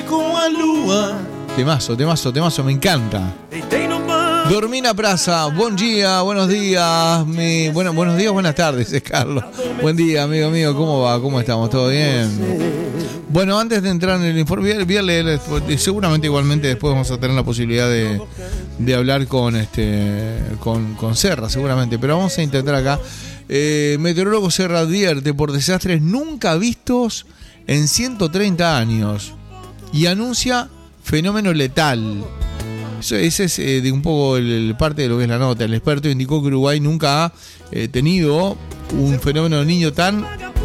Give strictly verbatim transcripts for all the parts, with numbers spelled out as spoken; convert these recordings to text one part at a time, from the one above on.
Temazo, temazo, temazo, me encanta. Dormina Praza, buen día, buenos días, mi, bueno, buenos días, buenas tardes, es Carlos. Buen día, amigo mío, ¿cómo va? ¿Cómo estamos? ¿Todo bien? Bueno, antes de entrar en el informe, voy a leer, seguramente igualmente después vamos a tener la posibilidad de, de hablar con este con, con Serra, seguramente, pero vamos a intentar acá. Eh, meteorólogo Serra advierte por desastres nunca vistos en ciento treinta años y anuncia fenómeno letal. Eso, ese es eh, de un poco el, el parte de lo que es la nota. El experto indicó que Uruguay nunca ha eh, tenido un fenómeno de niño tan,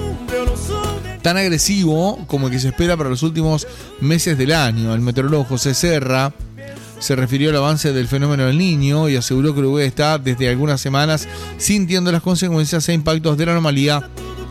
tan agresivo como el que se espera para los últimos meses del año. El meteorólogo José Serra se refirió al avance del fenómeno del Niño y aseguró que Uruguay está desde algunas semanas sintiendo las consecuencias e impactos de la anomalía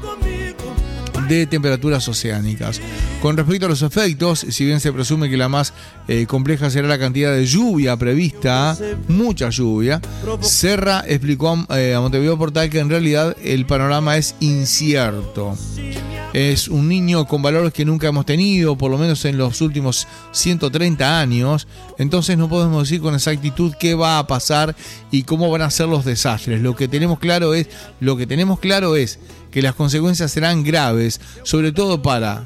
de temperaturas oceánicas. Con respecto a los efectos, si bien se presume que la más eh, compleja será la cantidad de lluvia prevista, mucha lluvia, Serra explicó eh, a Montevideo Portal que en realidad el panorama es incierto. Es un niño con valores que nunca hemos tenido, por lo menos en los últimos ciento treinta años, entonces no podemos decir con exactitud qué va a pasar y cómo van a ser los desastres. Lo que tenemos claro es, lo que tenemos claro es que las consecuencias serán graves, sobre todo para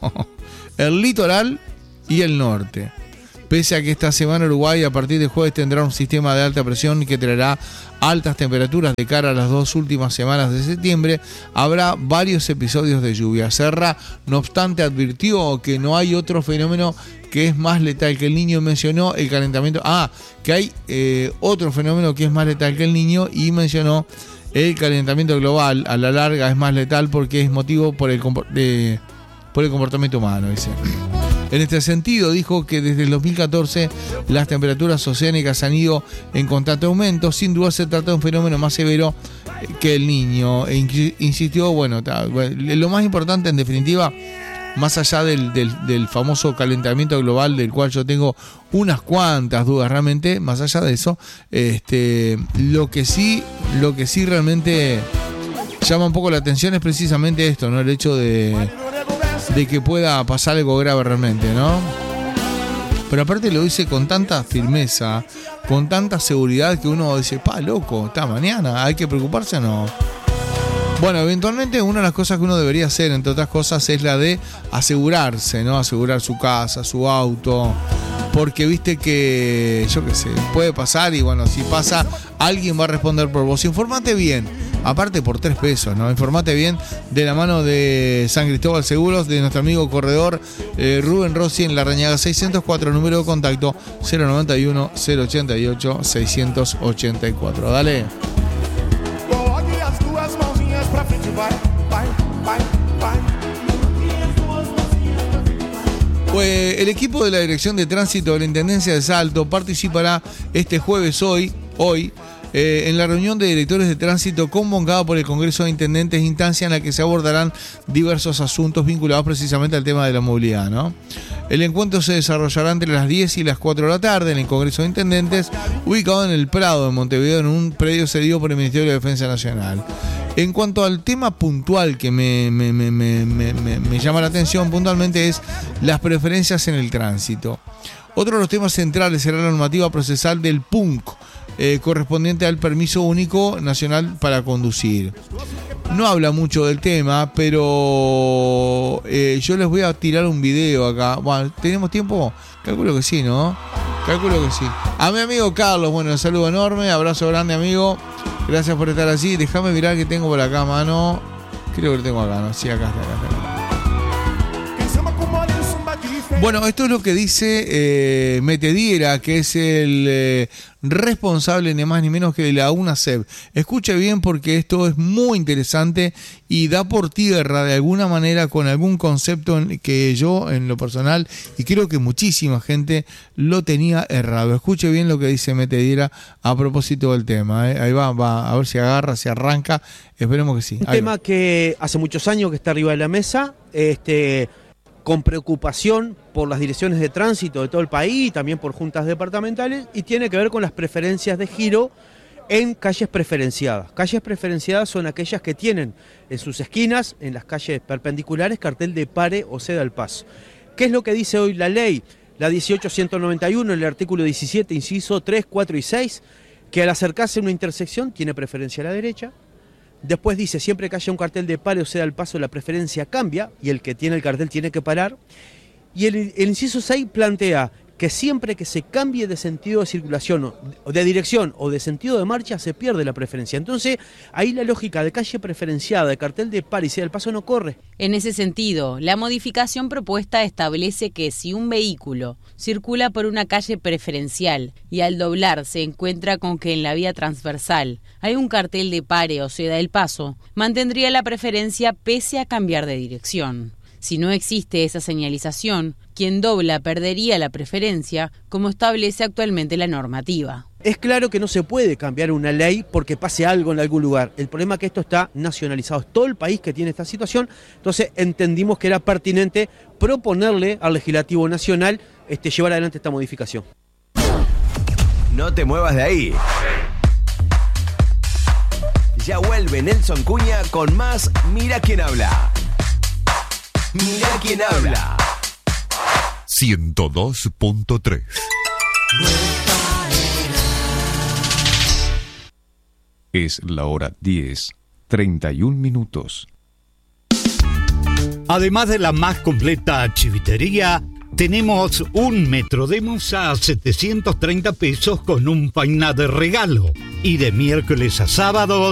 el litoral y el norte. Pese a que esta semana Uruguay a partir de jueves tendrá un sistema de alta presión que traerá altas temperaturas de cara a las dos últimas semanas de septiembre, habrá varios episodios de lluvia. Serra, no obstante, advirtió que no hay otro fenómeno que es más letal que el Niño. Mencionó el calentamiento. Ah, que hay eh, otro fenómeno que es más letal que el Niño y mencionó el calentamiento global. A la larga es más letal porque es motivo por el, de, por el comportamiento humano, dice. En este sentido, dijo que desde el dos mil catorce las temperaturas oceánicas han ido en constante aumento. Sin duda se trata de un fenómeno más severo que el Niño. E insistió, bueno, lo más importante en definitiva, más allá del, del, del famoso calentamiento global, del cual yo tengo unas cuantas dudas realmente, más allá de eso, este, lo que sí, lo que sí realmente llama un poco la atención es precisamente esto, ¿no? El hecho de, de que pueda pasar algo grave realmente, ¿no? Pero aparte lo dice con tanta firmeza, con tanta seguridad que uno dice, pa, loco, está mañana, ¿hay que preocuparse o no? Bueno, eventualmente una de las cosas que uno debería hacer, entre otras cosas, es la de asegurarse, ¿no? Asegurar su casa, su auto, porque viste que, yo qué sé, puede pasar y bueno, si pasa, alguien va a responder por vos. Informate bien, aparte por tres pesos, ¿no? Informate bien de la mano de San Cristóbal Seguros, de nuestro amigo corredor eh, Rubén Rossi en La Rañaga seiscientos cuatro, número de contacto cero noventa y uno, cero ochenta y ocho, seiscientos ochenta y cuatro. Dale. Pues el equipo de la Dirección de Tránsito de la Intendencia de Salto participará este jueves hoy, hoy eh, en la reunión de directores de tránsito convocada por el Congreso de Intendentes, instancia en la que se abordarán diversos asuntos vinculados precisamente al tema de la movilidad, ¿no? El encuentro se desarrollará entre las diez y las cuatro de la tarde en el Congreso de Intendentes, ubicado en el Prado de Montevideo, en un predio cedido por el Ministerio de Defensa Nacional. En cuanto al tema puntual que me, me, me, me, me, me llama la atención puntualmente es las preferencias en el tránsito. Otro de los temas centrales será la normativa procesal del P U N C, eh, correspondiente al Permiso Único Nacional para Conducir. No habla mucho del tema, pero eh, yo les voy a tirar un video acá. Bueno, ¿tenemos tiempo? Calculo que sí, ¿no? Calculo que sí. A mi amigo Carlos, bueno, un saludo enorme, abrazo grande, amigo. Gracias por estar allí. Déjame mirar que tengo por acá, mano. Creo que lo tengo acá, ¿no? Sí, acá está, acá está. Bueno, esto es lo que dice eh, Metediera, que es el eh, responsable ni más ni menos que de la UNACEP. Escuche bien porque esto es muy interesante y da por tierra de alguna manera con algún concepto que yo en lo personal y creo que muchísima gente lo tenía errado. Escuche bien lo que dice Metediera a propósito del tema. ¿eh? Ahí va, va, a ver si agarra, si arranca. Esperemos que sí. Un tema va. Que hace muchos años que está arriba de la mesa, este... con preocupación por las direcciones de tránsito de todo el país, también por juntas departamentales, y tiene que ver con las preferencias de giro en calles preferenciadas. Calles preferenciadas son aquellas que tienen en sus esquinas, en las calles perpendiculares, cartel de pare o ceda el paso. ¿Qué es lo que dice hoy la ley? La dieciocho ciento noventa y uno, el artículo diecisiete, inciso tres, cuatro y seis, que al acercarse a una intersección tiene preferencia a la derecha. Después dice, siempre que haya un cartel de pare o ceda el paso, la preferencia cambia y el que tiene el cartel tiene que parar. Y el, el inciso seis plantea que siempre que se cambie de sentido de circulación, o de dirección o de sentido de marcha, se pierde la preferencia. Entonces, ahí la lógica de calle preferenciada, de cartel de par y ceda el paso no corre. En ese sentido, la modificación propuesta establece que si un vehículo circula por una calle preferencial y al doblar se encuentra con que en la vía transversal hay un cartel de pare o ceda el paso, mantendría la preferencia pese a cambiar de dirección. Si no existe esa señalización, quien dobla perdería la preferencia, como establece actualmente la normativa. Es claro que no se puede cambiar una ley porque pase algo en algún lugar. El problema es que esto está nacionalizado. Es todo el país que tiene esta situación. Entonces entendimos que era pertinente proponerle al Legislativo Nacional este, llevar adelante esta modificación. No te muevas de ahí. Ya vuelve Nelson Cuña con más Mira Quién Habla. Mira Quién Habla. ciento dos punto tres. Es la hora diez, treinta y un minutos. Además de la más completa chivitería, tenemos un metro de moza a setecientos treinta pesos con un painá de regalo. Y de miércoles a sábados,